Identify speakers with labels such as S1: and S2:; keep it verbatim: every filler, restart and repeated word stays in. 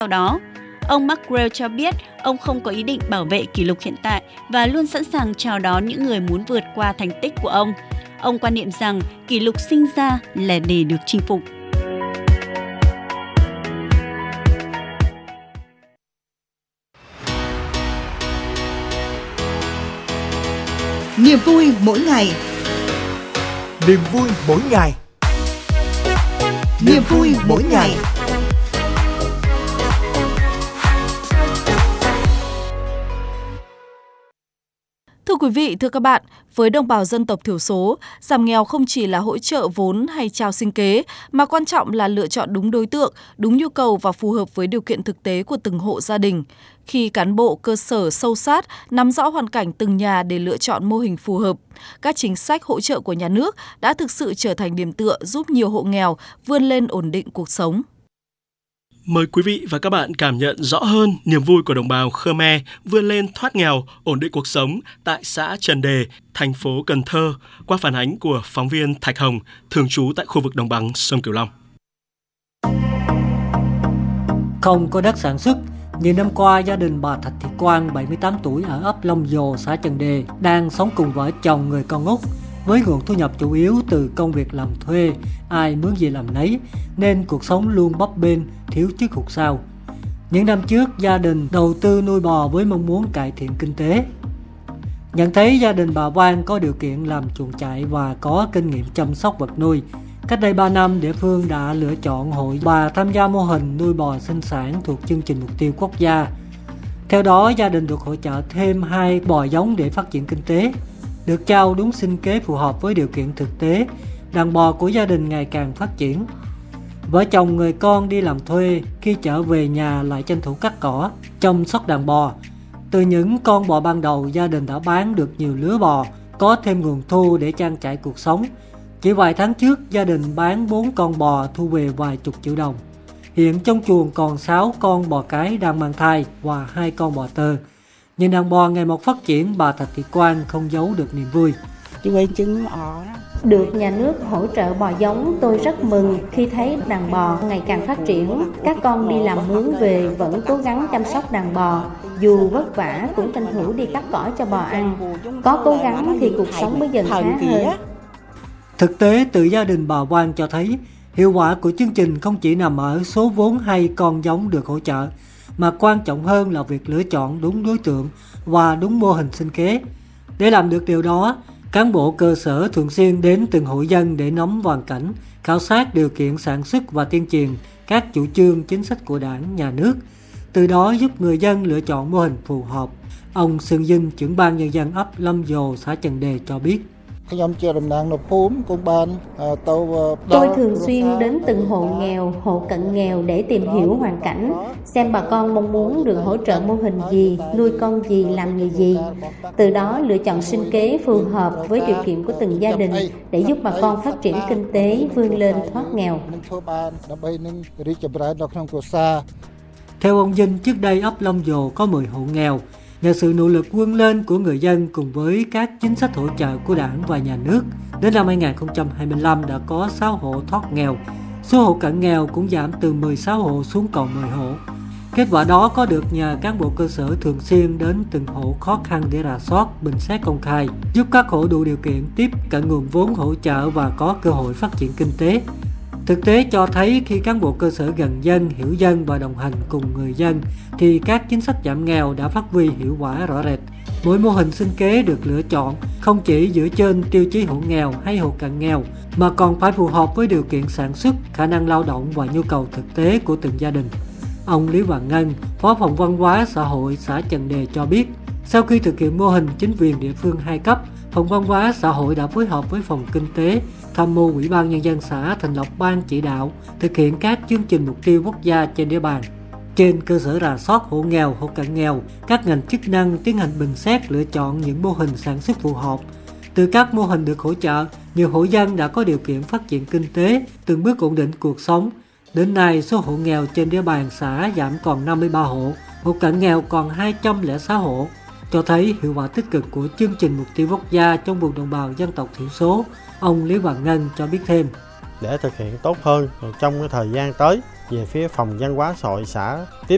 S1: sau đó. Ông Maxwell cho biết ông không có ý định bảo vệ kỷ lục hiện tại và luôn sẵn sàng chào đón những người muốn vượt qua thành tích của ông. Ông quan niệm rằng kỷ lục sinh ra là để được chinh phục.
S2: Niềm vui mỗi ngày.
S3: Niềm vui mỗi ngày.
S2: Niềm vui mỗi ngày.
S4: Thưa quý vị, thưa các bạn, với đồng bào dân tộc thiểu số, giảm nghèo không chỉ là hỗ trợ vốn hay trao sinh kế, mà quan trọng là lựa chọn đúng đối tượng, đúng nhu cầu và phù hợp với điều kiện thực tế của từng hộ gia đình. Khi cán bộ cơ sở sâu sát, nắm rõ hoàn cảnh từng nhà để lựa chọn mô hình phù hợp, các chính sách hỗ trợ của nhà nước đã thực sự trở thành điểm tựa giúp nhiều hộ nghèo vươn lên ổn định cuộc sống.
S5: Mời quý vị và các bạn cảm nhận rõ hơn niềm vui của đồng bào Khmer vươn lên thoát nghèo, ổn định cuộc sống tại xã Trần Đề, thành phố Cần Thơ qua phản ánh của phóng viên Thạch Hồng, thường trú tại khu vực đồng bằng sông Cửu Long.
S6: Không có đất sản xuất, nhiều năm qua gia đình bà Thạch Thị Quang, bảy mươi tám tuổi ở ấp Long Dồ, xã Trần Đề đang sống cùng vợ chồng người con út. Với nguồn thu nhập chủ yếu từ công việc làm thuê, ai mướn gì làm nấy, nên cuộc sống luôn bấp bênh, thiếu trước hụt sau. Những năm trước, gia đình đầu tư nuôi bò với mong muốn cải thiện kinh tế. Nhận thấy gia đình bà Quang có điều kiện làm chuồng trại và có kinh nghiệm chăm sóc vật nuôi, cách đây ba năm, địa phương đã lựa chọn hội bà tham gia mô hình nuôi bò sinh sản thuộc chương trình mục tiêu quốc gia. Theo đó, gia đình được hỗ trợ thêm hai bò giống để phát triển kinh tế. Được trao đúng sinh kế phù hợp với điều kiện thực tế, đàn bò của gia đình ngày càng phát triển. Vợ chồng người con đi làm thuê, khi trở về nhà lại tranh thủ cắt cỏ, chăm sóc đàn bò. Từ những con bò ban đầu, gia đình đã bán được nhiều lứa bò, có thêm nguồn thu để trang trải cuộc sống. Chỉ vài tháng trước, gia đình bán bốn con bò thu về vài chục triệu đồng. Hiện trong chuồng còn sáu con bò cái đang mang thai và hai con bò tơ. Nhìn đàn bò ngày một phát triển, bà Thạch Thị Quang không giấu được niềm vui.
S7: Được nhà nước hỗ trợ bò giống, tôi rất mừng khi thấy đàn bò ngày càng phát triển. Các con đi làm mướn về vẫn cố gắng chăm sóc đàn bò, dù vất vả cũng tranh thủ đi cắt cỏ cho bò ăn. Có cố gắng thì cuộc sống mới dần khá hơn.
S6: Thực tế từ gia đình bà Quang cho thấy, hiệu quả của chương trình không chỉ nằm ở số vốn hay con giống được hỗ trợ, mà quan trọng hơn là việc lựa chọn đúng đối tượng và đúng mô hình sinh kế. Để làm được điều đó, cán bộ cơ sở thường xuyên đến từng hộ dân để nắm hoàn cảnh, khảo sát điều kiện sản xuất và tuyên truyền các chủ trương chính sách của Đảng, Nhà nước. Từ đó giúp người dân lựa chọn mô hình phù hợp. Ông Sơn Dinh, trưởng ban nhân dân ấp Lâm Dồ, xã Trần Đề cho biết.
S7: Tôi thường xuyên đến từng hộ nghèo, hộ cận nghèo để tìm hiểu hoàn cảnh, xem bà con mong muốn được hỗ trợ mô hình gì, nuôi con gì, làm nghề gì. Từ đó lựa chọn sinh kế phù hợp với điều kiện của từng gia đình để giúp bà con phát triển kinh tế, vươn lên thoát nghèo.
S6: Theo ông Dinh, trước đây ấp Long Dồ có mười hộ nghèo. Nhờ sự nỗ lực vươn lên của người dân cùng với các chính sách hỗ trợ của Đảng và Nhà nước, đến năm hai không hai lăm đã có sáu hộ thoát nghèo. Số hộ cận nghèo cũng giảm từ mười sáu hộ xuống còn mười hộ. Kết quả đó có được nhờ cán bộ cơ sở thường xuyên đến từng hộ khó khăn để rà soát, bình xét công khai, giúp các hộ đủ điều kiện tiếp cận nguồn vốn hỗ trợ và có cơ hội phát triển kinh tế. Thực tế cho thấy khi cán bộ cơ sở gần dân, hiểu dân và đồng hành cùng người dân thì các chính sách giảm nghèo đã phát huy hiệu quả rõ rệt. Mỗi mô hình sinh kế được lựa chọn không chỉ dựa trên tiêu chí hộ nghèo hay hộ cận nghèo mà còn phải phù hợp với điều kiện sản xuất, khả năng lao động và nhu cầu thực tế của từng gia đình. Ông Lý Hoàng Ngân, Phó phòng văn hóa xã hội xã Trần Đề cho biết, sau khi thực hiện mô hình chính quyền địa phương hai cấp, Phòng văn hóa xã hội đã phối hợp với phòng kinh tế, tham mưu Ủy ban Nhân dân xã thành lập ban chỉ đạo thực hiện các chương trình mục tiêu quốc gia trên địa bàn. Trên cơ sở rà soát hộ nghèo, hộ cận nghèo, các ngành chức năng tiến hành bình xét lựa chọn những mô hình sản xuất phù hợp. Từ các mô hình được hỗ trợ, nhiều hộ dân đã có điều kiện phát triển kinh tế, từng bước ổn định cuộc sống. Đến nay, số hộ nghèo trên địa bàn xã giảm còn năm mươi ba hộ, hộ cận nghèo còn hai trăm lẻ sáu hộ, cho thấy hiệu quả tích cực của chương trình mục tiêu quốc gia trong vùng đồng bào dân tộc thiểu số. Ông Lý Hoàng Ngân cho biết thêm.
S8: Để thực hiện tốt hơn trong cái thời gian tới, về phía phòng văn hóa xã hội xã tiếp